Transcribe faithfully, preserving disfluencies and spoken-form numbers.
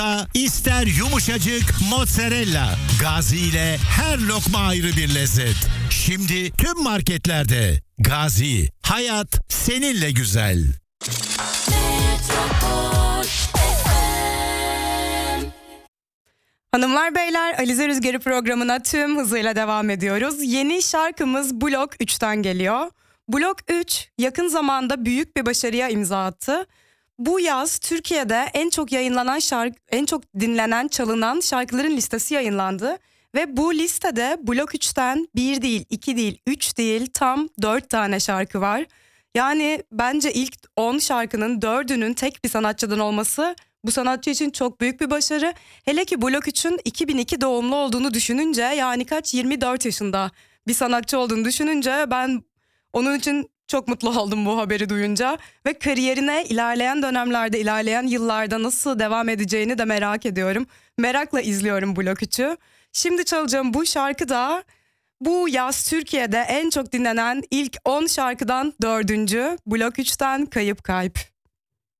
İster yumuşacık mozzarella. Gazi ile her lokma ayrı bir lezzet. Şimdi tüm marketlerde. Gazi, hayat seninle güzel. Hanımlar beyler, Alize Rüzgarı programına tüm hızıyla devam ediyoruz. Yeni şarkımız Blok üçten geliyor. Blok üç yakın zamanda büyük bir başarıya imza attı. Bu yaz Türkiye'de en çok yayınlanan şarkı, en çok dinlenen, çalınan şarkıların listesi yayınlandı. Ve bu listede Blok üçten bir değil, iki değil, üç değil, tam dört tane şarkı var. Yani bence ilk on şarkının dördünün tek bir sanatçıdan olması bu sanatçı için çok büyük bir başarı. Hele ki Blok üçün iki bin iki doğumlu olduğunu düşününce, yani kaç, yirmi dört yaşında bir sanatçı olduğunu düşününce ben onun için çok mutlu oldum bu haberi duyunca. Ve kariyerine ilerleyen dönemlerde, ilerleyen yıllarda nasıl devam edeceğini de merak ediyorum. Merakla izliyorum Blok üçü. Şimdi çalacağım bu şarkı da bu yaz Türkiye'de en çok dinlenen ilk on şarkıdan dördüncü. Blok üçten Kayıp Kalp.